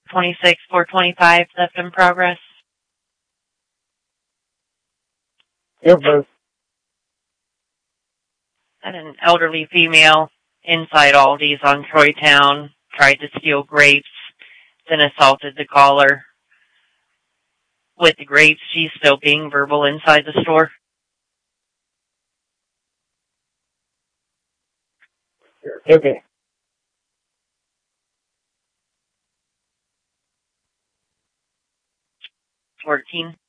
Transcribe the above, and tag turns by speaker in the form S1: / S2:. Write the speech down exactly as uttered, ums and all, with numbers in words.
S1: twenty-six four twenty-five, theft in progress.
S2: Yep, both.
S1: And an elderly female inside Aldi's on Troy Town tried to steal grapes, then assaulted the caller. With the grapes, she's still being verbal inside the store.
S2: Okay.
S1: fourteen.